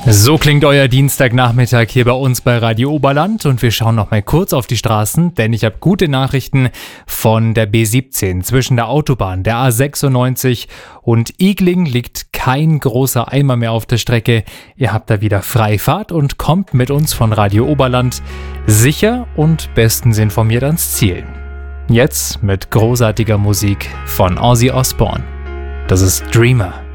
So klingt euer Dienstagnachmittag hier bei uns bei Radio Oberland und wir schauen noch mal kurz auf die Straßen, denn ich habe gute Nachrichten von der B17. Zwischen der Autobahn, der A96 und Igling liegt kein großer Eimer mehr auf der Strecke. Ihr habt da wieder Freifahrt und kommt mit uns von Radio Oberland sicher und bestens informiert ans Ziel. Jetzt mit großartiger Musik von Ozzy Osbourne. Das ist Dreamer.